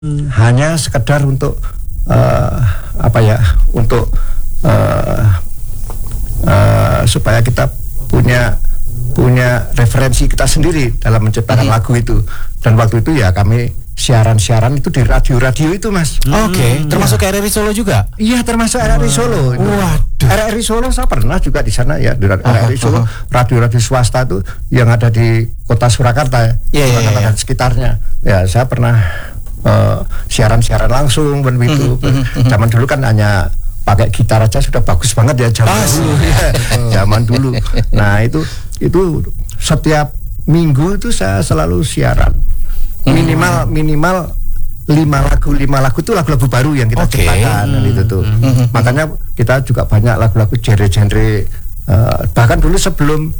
hanya sekedar untuk untuk supaya kita punya referensi kita sendiri dalam menciptakan lagu itu. Dan waktu itu ya kami siaran itu di radio itu, Mas. Oke. Termasuk RRI Solo juga? Iya, termasuk RRI Solo. Waduh. RRI Solo saya pernah juga di sana ya, di RRI Solo, radio-radio swasta itu yang ada di kota Surakarta dan sekitarnya. Ya, saya pernah siaran-siaran langsung begitu. Zaman dulu kan hanya pakai gitar aja sudah bagus banget ya zaman dulu. Zaman dulu. Nah, itu setiap minggu itu saya selalu siaran. Minimal 5 lagu itu lagu-lagu baru yang kita ciptakan dan itu tuh. Makanya kita juga banyak lagu-lagu genre bahkan dulu sebelum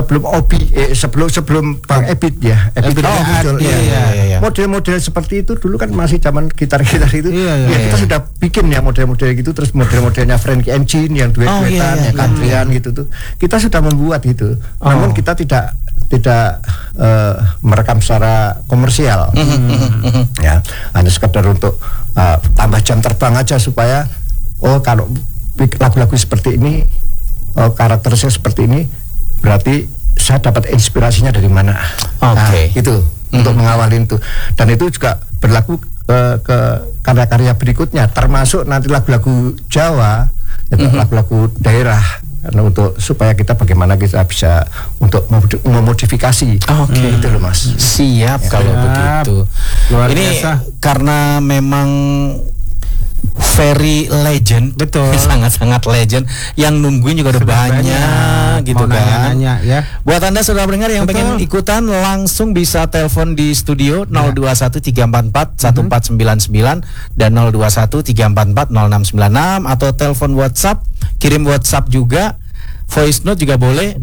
Bang Ebit ya. Model-model seperti itu dulu kan masih zaman gitar-gitar itu. Kita sudah bikin ya model-model gitu, terus model-modelnya Frankie Engine yang duet-duetan, yang country-an gitu tuh. Kita sudah membuat gitu. Namun kita tidak merekam secara komersial. Ya, hanya sekedar untuk tambah jam terbang aja supaya kalau lagu-lagu seperti ini karakteristik seperti ini berarti saya dapat inspirasinya dari mana. Itu untuk mengawali itu. Dan itu juga berlaku ke karya-karya berikutnya, termasuk nanti lagu-lagu Jawa, lagu-lagu daerah. Karena untuk supaya kita bagaimana kita bisa untuk memodifikasi. Gitu loh, Mas. Siap kalau begitu. Luar ini biasa. Karena memang very legend, betul, sangat-sangat legend. Yang nungguin juga udah banyak gitu kan. Nanya, ya. Buat Anda saudara pendengar yang pengen ikutan, langsung bisa telepon di studio 0213441499 dan 0213440696 atau telepon WhatsApp, kirim WhatsApp juga. Voice note juga boleh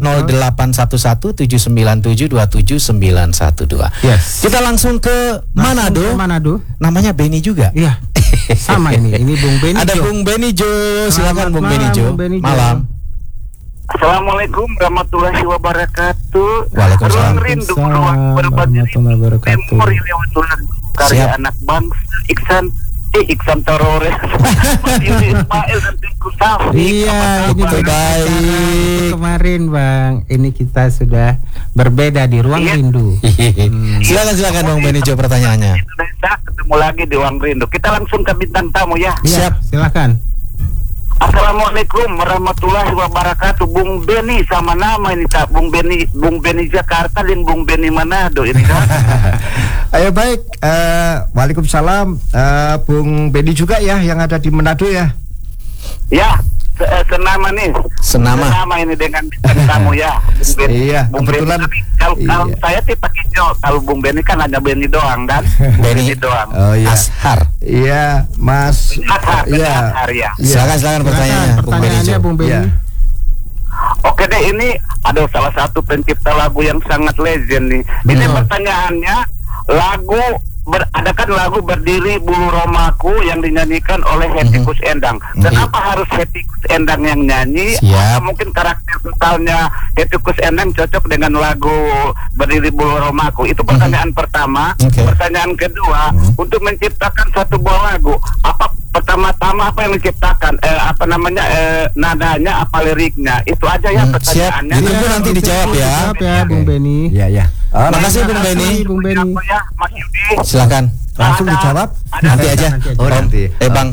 081179727912. Yes. Kita langsung ke Manado. Namanya Benny juga. Iya. Sama ini Bung Benny. Ada Bung Benny Jo. Silakan Bung Benny Jo. Malam. Assalamualaikum warahmatullahi wabarakatuh. Waalaikumsalam. Rindu berbagi memori lewat karya anak bangsa Iksan Torore. Ismail dan Kusam. Iya, ini baik. Kemarin Bang, ini kita sudah berbeda di ruang rindu. Silakan Bang Benny Jo pertanyaannya. Ketemu lagi di ruang rindu. Kita langsung ke bintang tamu ya. Siap, silakan. Assalamualaikum warahmatullahi wabarakatuh. Bung Benny sama nama ini tak Bung Benny Jakarta dan Bung Benny Manado ini kan. Ayo baik, waalaikumsalam, Bung Benny juga ya yang ada di Manado ya. Ya, senama nih. Senama ini dengan tamu ya. Bung Benny. Iya, Bung kebetulan. Benny, kalau saya sih pakai Jo. Kalau Bung Benny kan hanya Benny doang kan. Benny doang. Oh iya. Ashar. Iya, Mas. Ashar ya. Silakan pertanyaannya Bung Benny. Ya. Oke deh, ini ada salah satu pencipta lagu yang sangat legend nih. Ini pertanyaannya, adakah lagu Berdiri Bulu Romaku yang dinyanyikan oleh Hetty Koes Endang? Kenapa harus Hetty Koes Endang yang nyanyi? Atau mungkin karakter totalnya Hetty Koes Endang cocok dengan lagu Berdiri Bulu Romaku? Itu pertanyaan pertama. Pertanyaan kedua, untuk menciptakan satu buah lagu, pertama-tama apa yang menciptakan? Nadanya, apa liriknya? Itu aja ya pertanyaannya. Ditunggu nanti dijawab ya. Bung Benny. Iya. Makasih Bung Benny. Ya, Mas Yudi. Silakan. Langsung dijawab. Nanti aja. Nanti. Bang.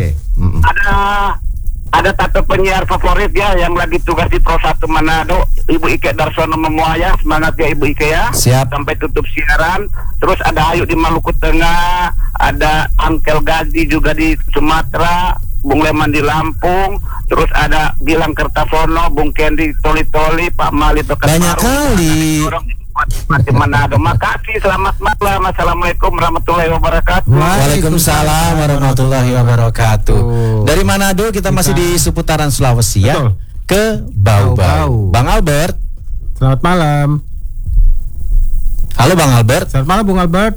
Ada satu penyiar favorit ya yang lagi tugas di Pro 1 Manado, Ibu Ike Darsono Memuaya. Semangat ya Ibu Ike ya. Siap. Sampai tutup siaran. Terus ada Ayu di Maluku Tengah, ada Angkel Gazi juga di Sumatera, Bung Leman di Lampung, terus ada Gilang Kertasono, Bung Kendi Toli-Toli, Pak Mali Bekas Banyak kali. Masih Manado. Makasih, selamat malam. Assalamualaikum warahmatullahi wabarakatuh. Waalaikumsalam warahmatullahi wabarakatuh. Dari Manado kita masih di seputaran Sulawesi ya. Ke Bau-Bau. Bang Albert. Selamat malam. Halo Bang Albert. Selamat malam Bung Albert.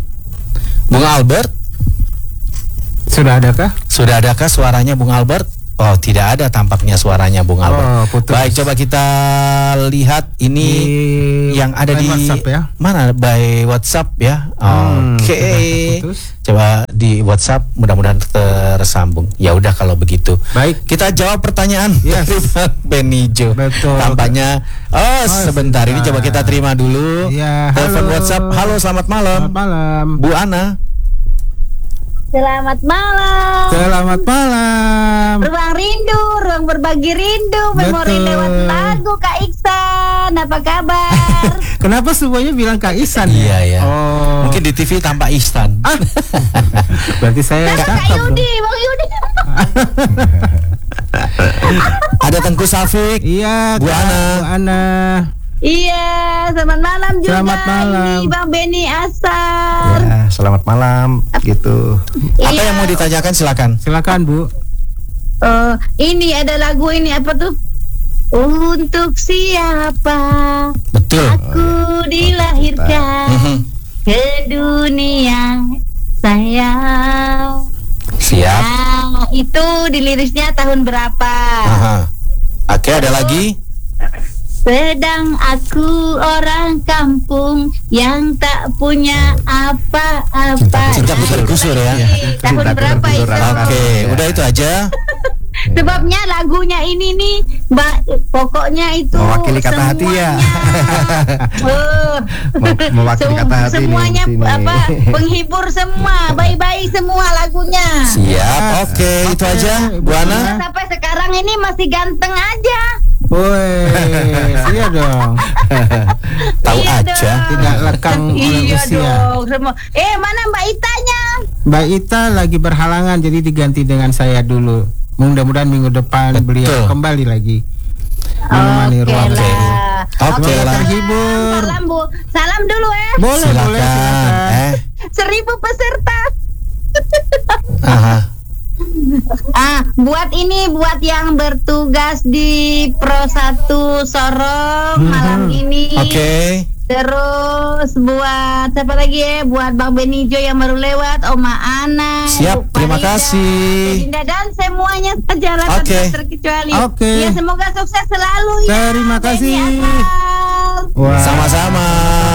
Bung Albert. Sudah adakah? Sudah adakah suaranya Bung Albert? Oh, tidak ada tampaknya suaranya Bung Albert. putus. Baik, coba kita lihat ini yang ada di WhatsApp ya. Mana by WhatsApp ya. Oke. Coba di WhatsApp, mudah-mudahan tersambung. Ya udah kalau begitu. Baik, kita jawab pertanyaan dari Bang Benijo. Betul. Tampaknya sebentar ini coba kita terima dulu. Ya, telepon WhatsApp. Halo, selamat malam. Selamat malam. Bu Ana. Selamat malam. Selamat malam. Ruang rindu, ruang berbagi rindu, memori Betul. lewat lagu Kak Iksan. Apa kabar? Kenapa semuanya bilang Kak Ihsan? Iya ya. Oh. Mungkin di TV tampak Ihsan. Berarti saya Kak cakep dong. Yudi, Bang Yudi. Ada Tengku Safik. Iya, Bu Kak, Ana. Bu Ana. Iya, selamat malam juga. Selamat malam. Ini Bang Beni Asar. Ya, selamat malam gitu. Apa Iya. yang mau ditanyakan, silakan. Silakan, Bu. Ini ada lagu ini apa tuh? Untuk siapa Betul. aku dilahirkan Mhm. ke dunia sayang. Siap. Nah, itu di lirisnya tahun berapa? Aha. Oke, ada lagi. Sedang aku orang kampung yang tak punya apa-apa. Cinta putar gusur ya. Tahun Cinta berapa putar itu? gusur. Oke, udah itu aja. Sebabnya lagunya ini nih, pokoknya itu Mewakili kata hati ya. Mewakili kata hati nih, semuanya sini. apa penghibur semua, bayi-bayi semua lagunya. Siap. Oke, itu aja. Bu Ana. Sampai sekarang ini masih ganteng aja. Woi, iya dong. Tahu Iya aja. dong. Tidak lekang oleh Iya usia. dong semua. Mana Mbak Itanya? Mbak Ita lagi berhalangan, jadi diganti dengan saya dulu. Mudah-mudahan minggu depan Betul. beliau kembali lagi menemani Oke ruang. lah. Oke Semoga lah. terhibur. Salam Bu. Salam dulu Boleh, Silakan. 1000 peserta. Aha. Buat yang bertugas di Pro 1 Sorong malam ini. Oke. Terus buat siapa lagi ya? Buat Bang Benijo yang baru lewat, Oma Ana. Siap, Bu terima Farida, kasih. Dinda, dan semuanya sejalan Oke. tanpa terkecuali. Oke. Ya, semoga sukses selalu ya. Terima kasih. Beni Asal. Wah. Sama-sama.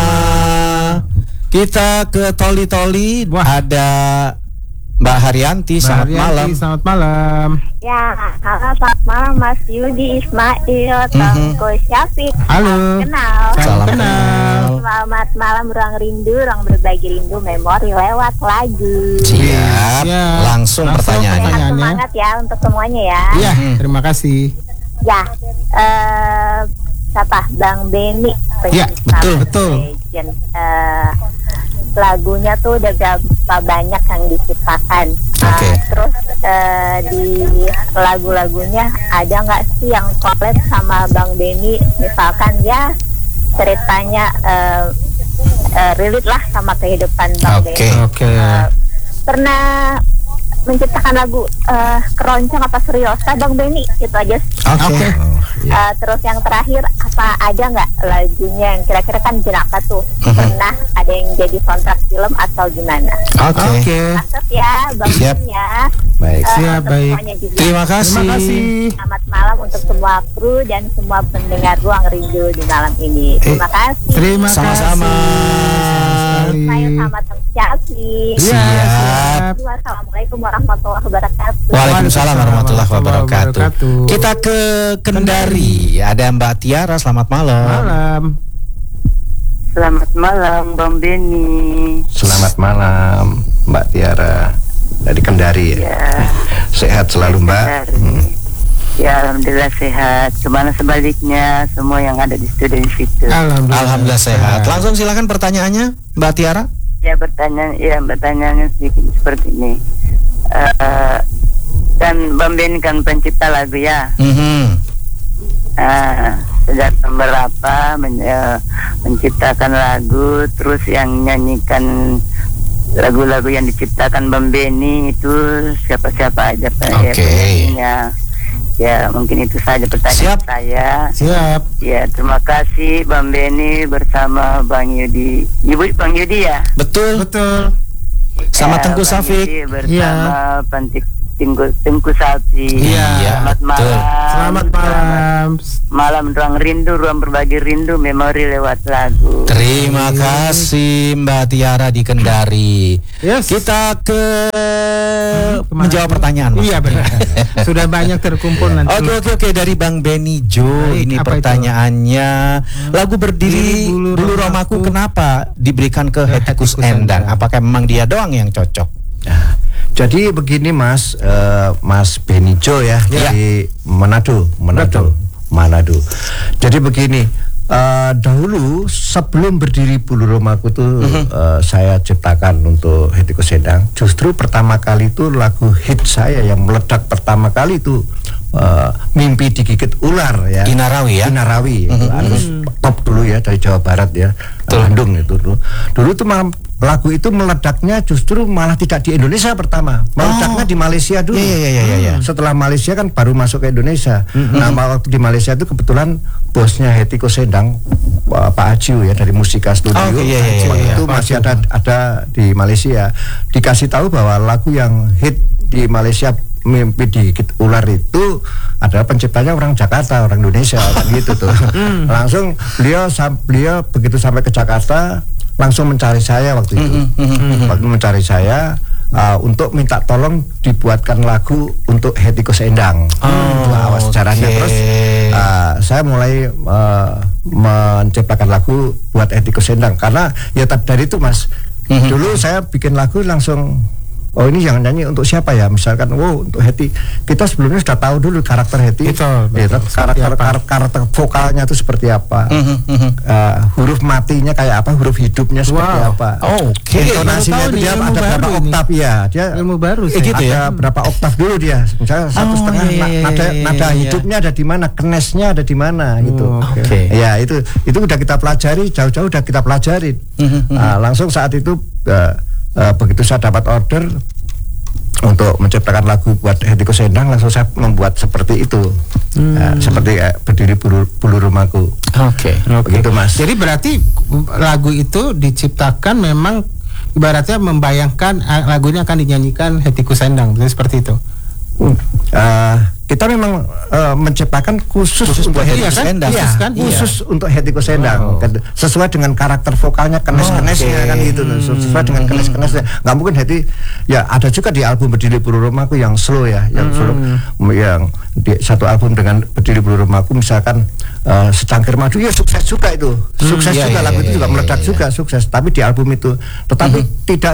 Kita ke Toli-Toli. Ada Mbak Haryanti. Mbak Selamat Haryanti, malam. selamat malam. Ya, halo selamat malam Mas Yudi Ismail, Tengku Syafiq. Halo. Salam kenal. Salam kenal. Selamat malam ruang rindu, ruang berbagi rindu, memori lewat lagu. Siap. Siap. Langsung Langsung pertanyaannya. pertanyaan. Semangat ya untuk semuanya ya. Iya, terima kasih. Ya, siapa? Bang Beni. Ya, pencipta betul. legend. Lagunya tuh udah berapa banyak yang diciptakan. Oke. Terus di lagu-lagunya ada nggak sih yang collab sama Bang Beni? Misalkan ya ceritanya relate lah sama kehidupan Bang Oke. Beni. Oke. Pernah menciptakan lagu keroncong apa seriosa Bang Beni? Itu aja. Oke. Terus yang terakhir, apa ada nggak lagunya yang kira-kira kan jenaka tuh pernah ada yang jadi soundtrack film atau gimana? Oke. Oke. Maksud ya Bang Siap. Beni ya. Baik. Siap, Untuk baik. semuanya juga. Terima kasih. Terima kasih. Selamat malam untuk semua kru dan semua pendengar ruang rindu di malam ini. Terima kasih. Terima Sama-sama. kasih. Saya sama Teng Syafiq. Iya, Siap. Wassalamualaikum warahmatullahi wabarakatuh. Waalaikumsalam warahmatullahi wabarakatuh. wabarakatuh. Kita ke Kendari. Ada Mbak Tiara. Selamat malam. Malam. Selamat malam Bang Beni. Selamat malam Mbak Tiara dari Kendari ya. Ya, Sehat selalu Mbak. Kendari. Ya, alhamdulillah sehat. Kemana sebaliknya semua yang ada di studio di situ. Alhamdulillah sehat. Langsung silakan pertanyaannya, Mbak Tiara. Ya, pertanyaannya sedikit seperti ini. Kan Bang Beni kan pencipta lagu ya. Sejak tahun berapa menciptakan lagu, terus yang nyanyikan lagu-lagu yang diciptakan Bang Beni itu siapa-siapa aja penyanyinya. Ya, mungkin itu saja pertanyaan Siap. saya. Siap. Ya, terima kasih Bang Beni bersama Bang Yudi. Ibu Bang Yudi ya? Betul. Betul. Sama Ya, Tengku Bang Safik. Yudi bersama Tengku Salti. Iya, Selamat malam. Malam ruang rindu, ruang berbagi rindu, memori lewat lagu. Terima kasih Mbak Tiara di Kendari. Kita menjawab pertanyaan. Iya benar. Sudah banyak terkumpul nanti. Oke, dari Bang Benny Jo. Ini pertanyaannya. Lagu Berdiri Bulu Romaku kenapa diberikan ke Hetty Koes Endang? Apakah memang dia doang yang cocok? Jadi begini Mas Benny Jo ya, dari Manado. Jadi begini, dahulu sebelum Berdiri Bulu Romaku tuh saya ciptakan untuk Hetty Koes Endang. Justru pertama kali itu lagu hit saya yang meledak pertama kali itu Mimpi Digigit Ular ya. Kinarawi ya. Kinarawi itu harus top dulu ya, dari Jawa Barat ya, Bandung itu dulu. Dulu tuh lagu itu meledaknya justru malah tidak di Indonesia pertama, meledaknya di Malaysia dulu. Setelah Malaysia kan baru masuk ke Indonesia. Nah, waktu di Malaysia itu kebetulan bosnya Hetty Koes Endang, Pak Ajiu ya, dari Musika Studio. Itu masih ada di Malaysia. Dikasih tahu bahwa lagu yang hit di Malaysia, Mimpi Digigit Ular, itu adalah penciptanya orang Jakarta, orang Indonesia kan gitu tuh. Langsung beliau begitu sampai ke Jakarta langsung mencari saya waktu itu. Waktu mencari saya untuk minta tolong dibuatkan lagu untuk Hetty Koes Endang. Awal sejarahnya. Terus saya mulai menciptakan lagu buat Hetty Koes Endang karena ya dari itu Mas. Dulu saya bikin lagu langsung, oh ini yang nyanyi untuk siapa ya? Misalkan, untuk Hetty. Kita sebelumnya sudah tahu dulu karakter Hetty, karakter vokalnya itu seperti apa, huruf matinya kayak apa, huruf hidupnya seperti apa. Intonasinya itu dia ada berapa oktav ya? Dia ilmu baru sih. Gitu ya? Ada berapa oktav dulu dia? Misalnya 1,5 nada hidupnya ada di mana, kenesnya ada di mana gitu. Ya itu udah kita pelajari, jauh-jauh udah kita pelajari. Langsung saat itu begitu saya dapat order untuk menciptakan lagu buat Hetty Koes Endang, langsung saya membuat seperti itu. Seperti Berdiri Bulu Romaku. Begitu Mas. Jadi berarti lagu itu diciptakan memang ibaratnya membayangkan lagunya akan dinyanyikan Hetty Koes Endang, seperti itu. Kita memang menciptakan khusus untuk Hetty Koes Endang, khusus untuk Hetty Koes Endang, sesuai dengan karakter vokalnya, kenes-kenesnya kan gitu, sesuai dengan kenes-kenesnya. Nggak mungkin Hetty, ya ada juga di album Berdiri Bulu Romaku yang slow ya, yang slow, yang di satu album dengan Berdiri Bulu Romaku misalkan Secangkir Madu, ya sukses juga itu, sukses juga lagu itu juga meledak juga sukses. Tapi di album itu, tetapi tidak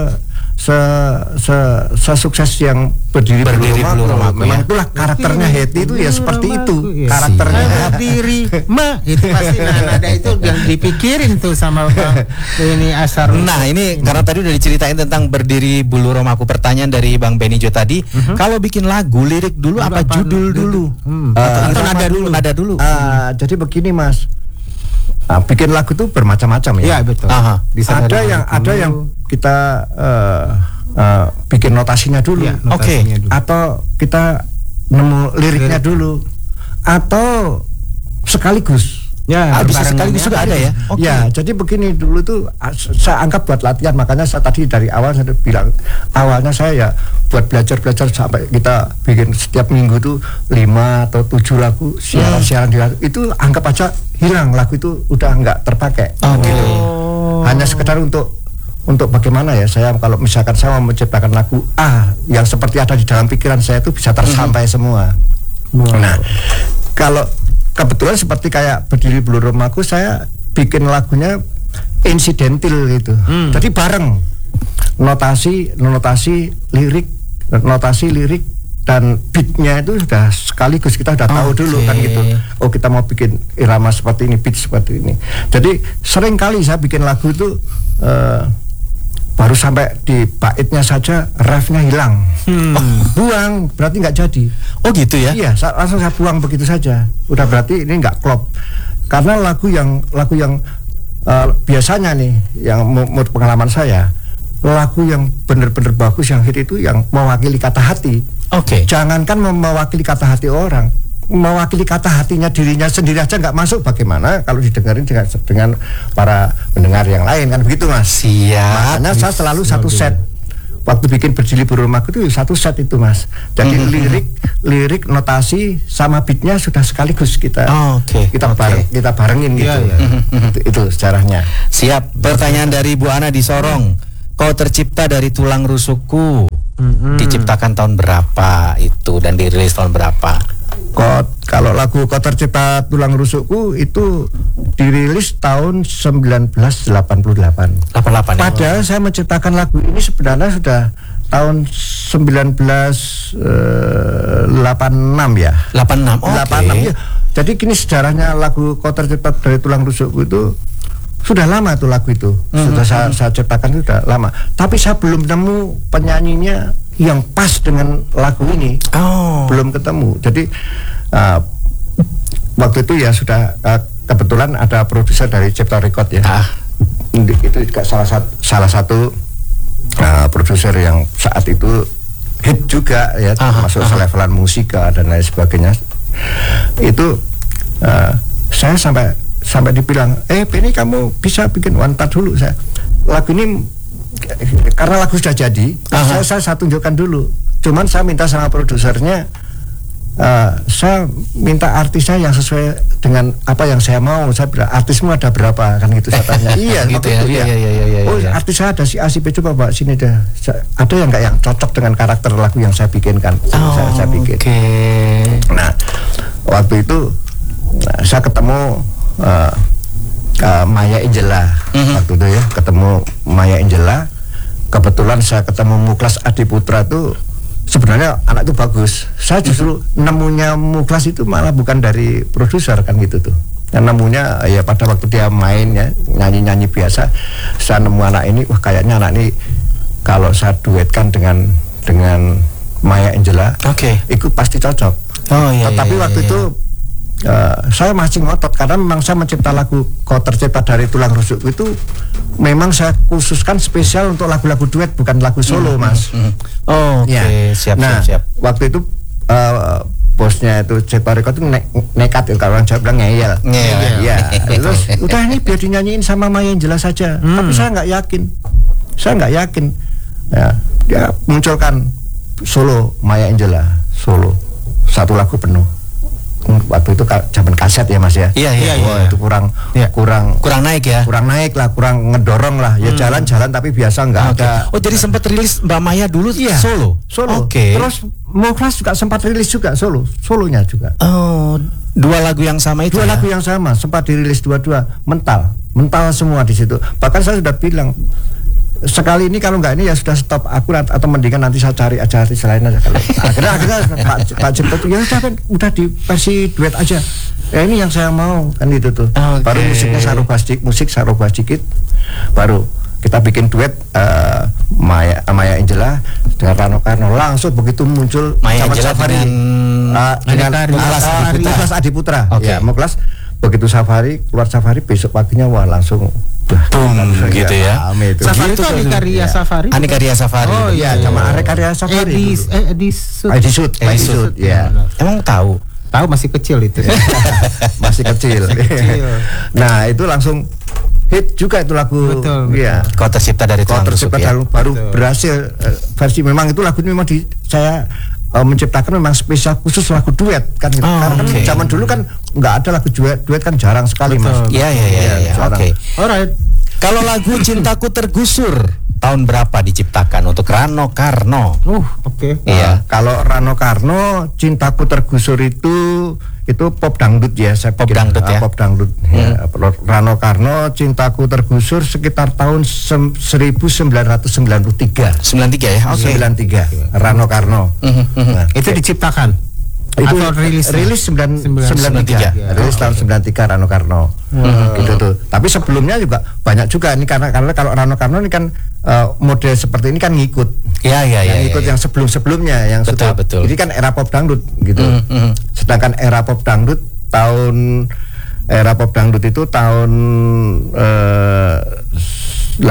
sesukses yang Berdiri Bulu Romaku. Memang itulah karakternya Hetty itu ya seperti itu karakternya. Diri itu pasti nada itu yang dipikirin tuh sama Bang ini Asar. Nah ini karena tadi udah diceritain tentang Berdiri Bulu Romaku. Pertanyaan dari Bang Benny Jo tadi, kalau bikin lagu lirik dulu apa judul dulu? Atau nada dulu? Jadi begini Mas, bikin lagu tuh bermacam-macam ya. Iya betul. Ada yang kita bikin notasinya dulu, atau kita nemu liriknya dulu, atau sekaligus. Ya, bisa sekaligus juga ada ya. Ya, jadi begini, dulu tuh saya anggap buat latihan, makanya saya tadi dari awal saya bilang awalnya saya ya buat belajar sampai kita bikin setiap minggu tuh 5 atau 7 lagu siaran itu anggap aja hilang, lagu itu udah nggak terpakai. Gitu. Hanya sekedar untuk bagaimana ya, saya kalau misalkan saya mau menciptakan lagu yang seperti ada di dalam pikiran saya itu bisa tersampai semua. Nah, kalau kebetulan seperti kayak Berdiri Bulu Romaku, saya bikin lagunya insidental gitu. Jadi bareng notasi lirik dan beatnya itu sudah sekaligus, kita sudah tahu dulu kan gitu. Oh, kita mau bikin irama seperti ini, beat seperti ini. Jadi sering kali saya bikin lagu itu baru sampai di baitnya saja refnya hilang, buang, berarti nggak jadi. Oh gitu ya? Iya, langsung saya buang begitu saja. Udah berarti ini nggak klop. Karena lagu yang biasanya nih, yang menurut pengalaman saya, lagu yang benar-benar bagus, yang hit itu yang mewakili kata hati. Jangankan mewakili kata hati orang, mewakili kata hatinya dirinya sendiri aja nggak masuk, bagaimana kalau didengarin dengan para pendengar yang lain, kan begitu Mas. Makanya saya selalu satu set waktu bikin Berdili Bulu Rumahku itu satu set itu Mas. Jadi lirik notasi sama beatnya sudah sekaligus kita kita barengin gitu. Itu sejarahnya. Siap. Pertanyaan dari Bu Ana di Sorong. Kau tercipta dari tulang rusukku. Diciptakan tahun berapa itu dan dirilis tahun berapa? Kalau lagu Kau Tercipta Tulang Rusukku itu dirilis tahun 1988. 88. Padahal saya menciptakan lagu ini sebenarnya sudah tahun 1986 ya. 86. Oke. 86 ya. Jadi gini sejarahnya lagu Kau Tercipta dari Tulang Rusukku itu sudah lama tuh lagu itu. Sudah saya ciptakan itu sudah lama. Tapi saya belum nemu penyanyinya yang pas dengan lagu ini. Belum ketemu. Jadi waktu itu ya sudah kebetulan ada produser dari Cipta Record ya. Itu juga salah satu produser yang saat itu hit juga ya, masuk selevelan musika dan lain sebagainya. Itu saya sampai dibilang, ini kamu bisa bikin one part dulu. Saya lagu ini karena lagu sudah jadi, saya tunjukkan dulu. Cuman saya minta sama produsernya, saya minta artisnya yang sesuai dengan apa yang saya mau. Saya bilang, artismu ada berapa? Kan gitu saya tanya. Iya gitu ya. Iya. Artis saya ada si A, si B, coba Pak sini deh. Ada yang nggak yang cocok dengan karakter lagu yang saya bikinkan? Saya bikin. Nah, waktu itu saya ketemu Maya Angela waktu itu ya, ketemu Maya Angela. Kebetulan saya ketemu Muklas Adiputra tuh sebenarnya anak itu bagus. Saya justru nemunya Muklas itu malah bukan dari produser kan gitu tuh. Yang nemunya ya pada waktu dia main ya, nyanyi biasa. Saya nemu anak ini, wah kayaknya anak ini kalau saya duetkan dengan Maya Angela, itu pasti cocok. Tetapi waktu itu saya masih ngotot karena memang saya mencipta lagu Kau Tercipta dari Tulang Rusukku itu memang saya khususkan spesial untuk lagu-lagu duet, bukan lagu solo Mas. Siap. Waktu itu bosnya itu Cipta Record itu nekat ya, kalau orang Jawa bilang ngeyel. Terus udah ini biar dinyanyiin sama Maya Angela saja. Tapi saya nggak yakin. Ya, dia munculkan solo Maya Angela, solo satu lagu penuh. Waktu itu zaman kaset ya Mas ya. Itu kurang naik ya. Kurang naik lah, kurang ngedorong lah. Ya jalan-jalan tapi biasa nggak ada. Jadi sempat rilis Mbak Maya dulu solo. Terus Muklas juga sempat rilis juga solonya juga. Dua lagu yang sama itu. Dua lagu yang sama sempat dirilis dua-dua. Mental semua di situ. Bahkan saya sudah bilang, sekali ini kalau nggak ini ya sudah stop aku, atau mendingan nanti saya cari aja artis lain aja. Kalau akhirnya Pak Cipta tuh ya udah di versi duet aja. Ya ini yang saya mau kan itu tuh. Baru musiknya saya rubah sedikit, baru kita bikin duet Maya Angela dengan Rano Karno. Langsung begitu muncul Maya Angela dengan Muklas Adiputra. Ya Muklas begitu keluar Safari besok paginya wah langsung gitu ya. Safari itu Anikaria Safari. Anikaria Safari. Oh iya, sama Anikaria Safari. Edisut ya. Emang tahu masih kecil itu. Masih kecil. Nah, itu langsung hit juga itu lagu. Iya. Kau Tercipta dari Tulang Rusuk ya. Baru berhasil versi memang itu lagu ini memang saya menciptakan memang spesial khusus lagu duet kan gitu. Karena kan zaman dulu kan nggak ada lagu duet kan jarang sekali Mas. Iya. Alright. Kalau lagu Cintaku Tergusur tahun berapa diciptakan untuk Rano Karno? Iya. Kalau Rano Karno Cintaku Tergusur itu pop dangdut ya, saya pop dangdut ya. Pop dangdut. Ya. Rano Karno Cintaku Tergusur sekitar tahun 1993. 93 ya. 93. Rano Karno. Itu diciptakan. Itu rilis 93. Rilis tahun 93 Rano Karno. Gitu tuh. Tapi sebelumnya juga banyak juga ini karena kalau Rano Karno ini kan model seperti ini kan ngikut. Ngikut yang sebelum-sebelumnya yang betul. Ini kan era pop dangdut gitu. Sedangkan era pop dangdut itu tahun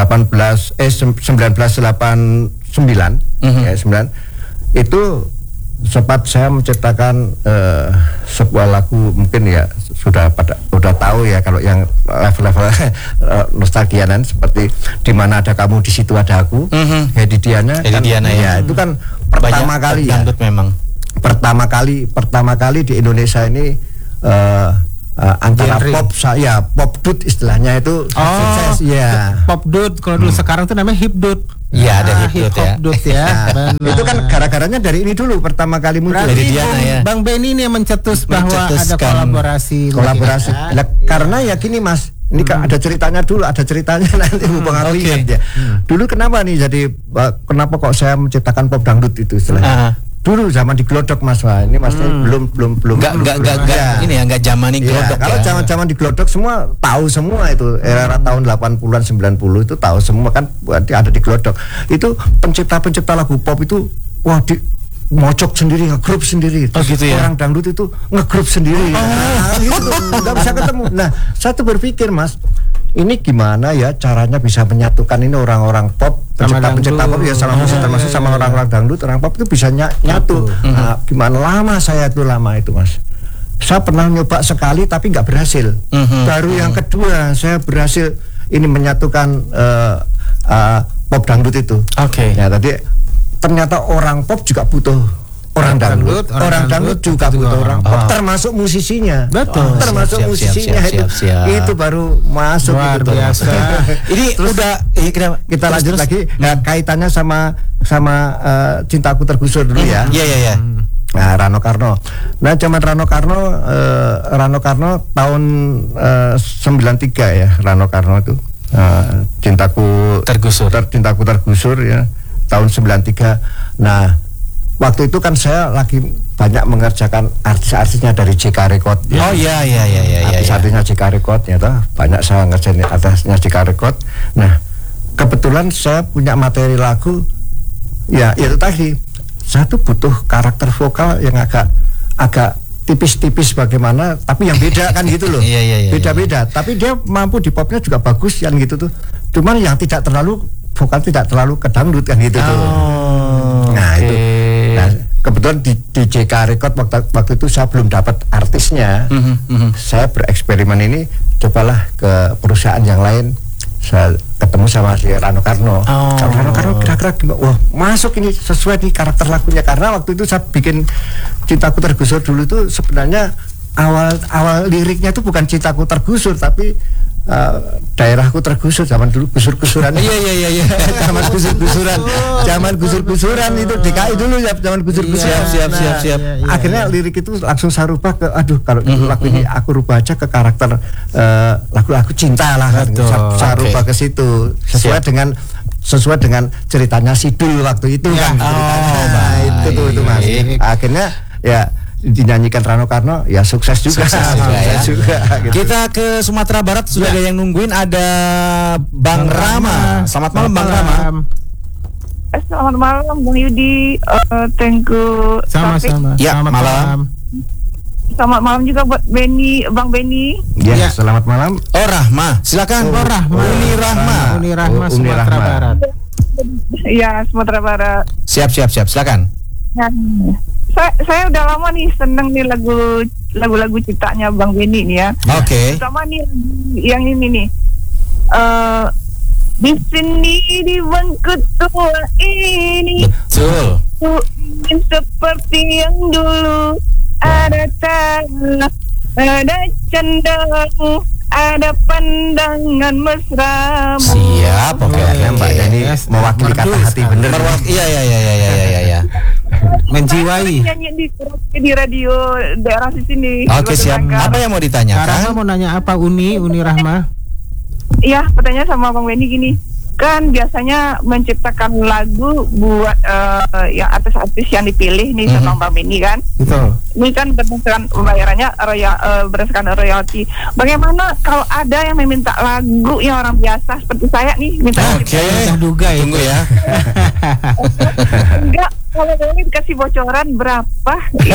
1989 ya 9 itu sempat saya menciptakan sebuah lagu, mungkin ya sudah tahu ya kalau yang level-level nostalgianan, seperti Di Mana Ada Kamu Di Situ Ada Aku, Hedi Diana ya, itu kan pertama kali ya, memang pertama kali di Indonesia ini antara pop dud istilahnya itu sukses ya. Pop dud kalau dulu, sekarang tuh namanya hip dud. Iya, ada hip dud ya. Itu kan gara-garanya dari ini dulu pertama kali muncul. Berarti Bang Benny ini yang mencetus bahwa ada kolaborasi. Ya. Karena ya gini Mas, ini kan ada ceritanya dulu, ada ceritanya nanti mempengaruhi ya. Dulu kenapa nih kenapa kok saya menciptakan pop dangdut itu istilahnya? Dulu zaman di Glodok Mas, wah ini Mas belum enggak zaman di Glodok. Kalau zaman di Glodok semua tahu semua itu era tahun 80-an 90 itu tahu semua kan, ada di Glodok. Itu pencipta lagu pop itu mocok sendiri, ngegrup sendiri. Gitu ya? Orang dangdut itu ngegrup sendiri. Gitu, nggak bisa ketemu. Nah, saya tuh berpikir Mas, ini gimana ya caranya bisa menyatukan ini orang-orang pop, pencipta pop ya sama musik, termasuk sama orang-orang dangdut, orang pop itu bisa nyatu. Nah, gimana lama itu Mas. Saya pernah nyoba sekali tapi nggak berhasil. Baru yang kedua saya berhasil ini menyatukan pop dangdut itu. Ya tadi ternyata orang pop juga butuh orang dangdut, orang dangdut juga butuh orang pop, termasuk musisinya. Betul. Termasuk musisinya itu baru masuk. Luar biasa. Ini udah kita lanjut lagi. Nah, kaitannya sama Cintaku Tergusur dulu ya. Iya. Nah, Rano Karno. Nah, zaman Rano Karno tahun 93 ya, Rano Karno itu Cintaku Tergusur ya, tahun 93. Nah, waktu itu kan saya lagi banyak mengerjakan artis-artisnya dari JK Record ya. Artis-artisnya JK Record ya toh. Banyak saya ngerjain artisnya JK Record. Nah, kebetulan saya punya materi lagu ya itu tadi. Saya tuh butuh karakter vokal yang agak tipis-tipis bagaimana, tapi yang beda kan gitu loh. Beda-beda, tapi dia mampu di popnya juga bagus kan gitu tuh. Cuman yang vokal tidak terlalu kedangdut kan gitu tuh. Nah, itu. Nah, kebetulan di JK Record waktu itu saya belum dapat artisnya. Saya bereksperimen ini, cobalah ke perusahaan yang lain. Saya ketemu sama si Rano Karno. Rano Karno kira-kira gimana? Wah, masuk ini sesuai di karakter lagunya. Karena waktu itu saya bikin Cintaku Tergusur dulu itu sebenarnya awal liriknya itu bukan Cintaku Tergusur, tapi daerahku tergusur zaman dulu, gusur-gusuran. Iya. Zaman gusur-gusuran itu DKI dulu ya, zaman gusur-gusuran. Siap. Akhirnya lirik itu langsung saya rubah ke kalau lagu ini aku rubah aja ke karakter lagu-lagu cinta lah kan. Saya rubah ke situ sesuai dengan ceritanya Sidul waktu itu kan. Itu Mas. Akhirnya ya dinyanyikan Rano Karno ya sukses juga. Gitu. Kita ke Sumatera Barat sudah ada yang nungguin, ada Bang Rama. Selamat malam Bang Rama. Selamat malam Bang Yudi. Thank you. Sama-sama. Ya, malam. Selamat malam juga buat Bang Benny. Ya, selamat malam. Oh, Rahma. Silakan. Uni Rahma. Sumatera Barat. Ya, Sumatera Barat. Siap. Silakan. Ya. Saya udah lama nih seneng nih lagu-lagu ciptanya Bang Benny nih ya. Sama nih yang ini nih. Di sini di bangku tua ini. Betul. Ku ingin seperti yang dulu, ada tanah, ada candamu, ada pandangan mesra. Siap, Mbak Yani mewakili kata hati bener. Iya. Menjiwai. Nyanyi di radio daerah di sini. Oke, siap. Apa yang mau ditanyakan? Rahma mau nanya apa? Uni Rahma? Iya, pertanyaan sama Bang Benny gini. Kan biasanya menciptakan lagu buat yang artis-artis yang dipilih nih sama Bang Benny kan. Betul. Ini kan berdasarkan pembayarannya berdasarkan royalti. Bagaimana kalau ada yang meminta lagu yang orang biasa seperti saya nih minta? Saya duga ya. Tunggu ya. Enggak, kalau boleh dikasih bocoran berapa?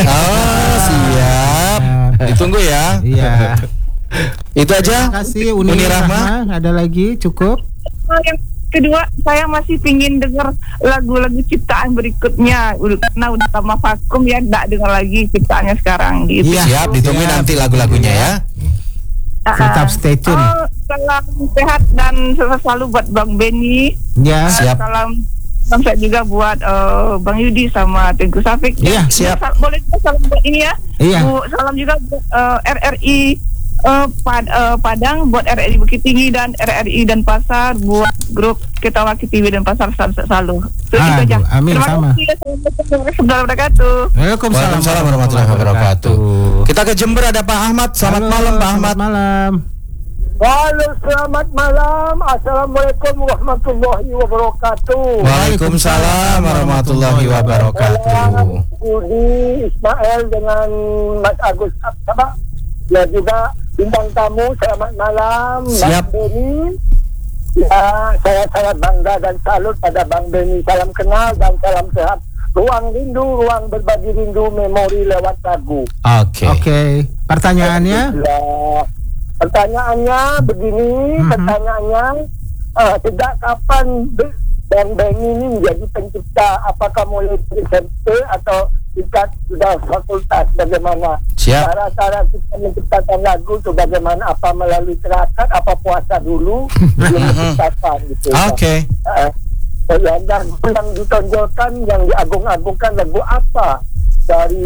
Siap. Ditunggu ya. Iya. Itu aja. Terima kasih Uni Rahma. Ada lagi cukup? kedua, saya masih pingin dengar lagu-lagu ciptaan berikutnya. Karena udah lama vakum ya, nggak dengar lagi ciptaannya sekarang gitu. Iya, siap, ditungguin nanti lagu-lagunya ya. Tetap stay tune. Salam sehat dan sukses selalu buat Bang Benny. Ya, siap. Salam sehat juga buat Bang Yudi sama Tengku Safik. Iya, siap. Boleh juga salam buat ini ya. Iya. Salam juga buat RRI Padang, buat RRI Bukit Tinggi dan RRI dan Pasar, buat grup Ketawa TV dan Pasar selalu. Itu aja. Amin. Sama. Assalamualaikum warahmatullahi wabarakatuh. Waalaikumsalam warahmatullahi wabarakatuh. Kita ke Jember, ada Pak Ahmad. Selamat malam Pak Ahmad. Malam. Halo, selamat malam. Assalamualaikum warahmatullahi wabarakatuh. Waalaikumsalam warahmatullahi wabarakatuh. Budi Ismail dengan Mas Agus Absabah. Ya juga bintang tamu, selamat malam. Siap. Bang Benny. Ya, saya sangat bangga dan salut pada Bang Benny. Salam kenal dan salam sehat. Ruang rindu, ruang berbagi rindu, memori lewat lagu. Oke. Pertanyaannya? Ya, pertanyaannya begini, sejak kapan Bang Benny ini menjadi pencipta? Apakah mulai dari SMP atau tingkat sudah fakultas? Bagaimana? Siap. Cara-cara kita menciptakan lagu itu bagaimana? Apa melalui terakat? Apa puasa dulu? Belum menciptakan gitu. Oke. Yang ditonjolkan, yang diagung-agungkan lagu apa dari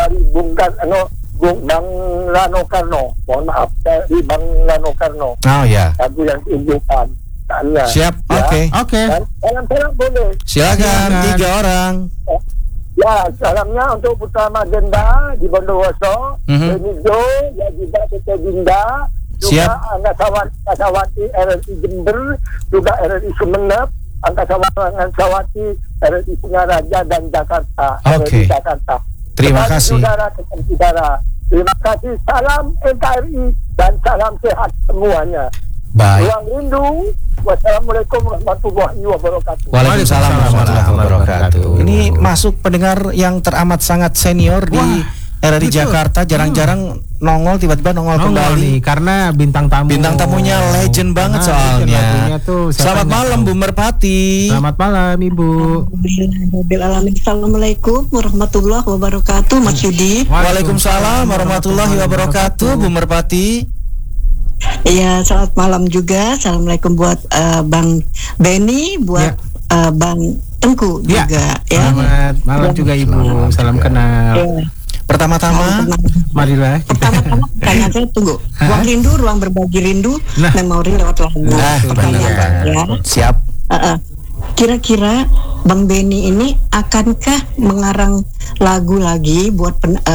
Bang Rano Karno? Mohon maaf, dari Bang Rano Karno. Oh ya. Lagu yang diunjukkan. Siap. Oke. Salam boleh. Silakan 3 orang. Ya, salamnya untuk Putra Magenda di Bondowoso, Benijo, ya juga Tete Dinda, juga Angasawati RRI Jember, juga RRI Sumeneb, Angasawati RRI Singaraja dan Jakarta. Oke. RRI Jakarta. Terima kasih. Saudara. Terima kasih. Salam NKRI dan salam sehat semuanya. Baik. Ruang rindu. Wassalamualaikum warahmatullahi wabarakatuh. Waalaikumsalam warahmatullahi wabarakatuh. Ini masuk pendengar yang teramat sangat senior di RRI Jakarta, jarang-jarang nongol, tiba-tiba nongol kembali nih, karena bintang tamunya legend banget soalnya. Selamat malam Bu Merpati. Selamat malam Ibu. Assalamualaikum warahmatullahi wabarakatuh Mas Yudi. Waalaikumsalam warahmatullahi wabarakatuh Bu Merpati. Iya, selamat malam juga. Assalamualaikum buat Bang Benny, buat Bang Tengku juga. Ya. Selamat malam juga Ibu. Salam kenal. Pertama-tama, marilah. Pertama-tama pertanyaan saya tunggu. Ruang rindu, ruang berbagi rindu, memori lewat lagu. Ya. Siap. Kira-kira Bang Benny ini akankah mengarang lagu lagi buat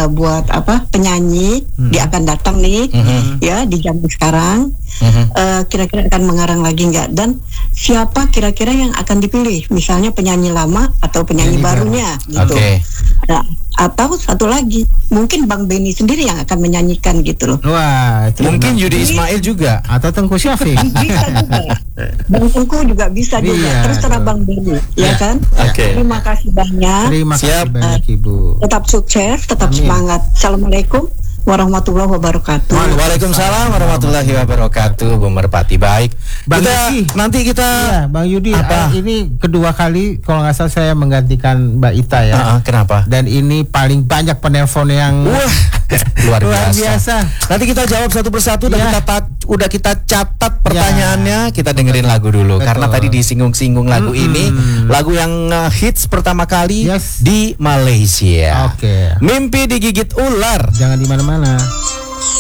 penyanyi dia akan datang nih ya di zaman sekarang, kira-kira akan mengarang lagi nggak, dan siapa kira-kira yang akan dipilih, misalnya penyanyi lama atau penyanyi barunya gitu. Nah, atau satu lagi mungkin Bang Benny sendiri yang akan menyanyikan gitu loh. Wah, mungkin Yudi Ismail juga atau Tengku Syafiq. Bisa juga. Bang Tengku juga bisa juga. Terserah Bang Benny, ya kan? Terima kasih banyak. Terima kasih banyak Ibu. Tetap sukses, tetap semangat. Assalamualaikum warahmatullahi wabarakatuh. Waalaikumsalam warahmatullahi wabarakatuh Bu Merpati. Baik. Nanti kita Bang Yudi, ini kedua kali kalau nggak salah saya menggantikan Mbak Ita ya. Kenapa? Dan ini paling banyak penelpon yang luar biasa. Nanti kita jawab satu persatu dan udah kita catat pertanyaannya. Kita dengerin lagu dulu. Karena tadi disinggung-singgung lagu ini, lagu yang hits pertama kali di Malaysia. Mimpi digigit ular. Jangan di mana-mana.